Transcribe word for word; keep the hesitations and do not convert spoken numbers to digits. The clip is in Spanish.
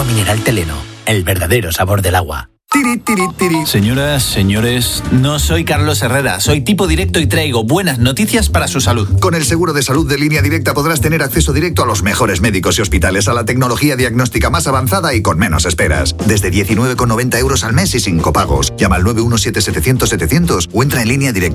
mineral Teleno, el verdadero sabor del agua. Tiri, tiri, tiri. Señoras, señores, no soy Carlos Herrera, soy tipo directo y traigo buenas noticias para su salud. Con el seguro de salud de Línea Directa podrás tener acceso directo a los mejores médicos y hospitales, a la tecnología diagnóstica más avanzada y con menos esperas. Desde diecinueve con noventa euros al mes y sin copagos. Llama al nueve uno siete setecientos setecientos o entra en Línea Directa.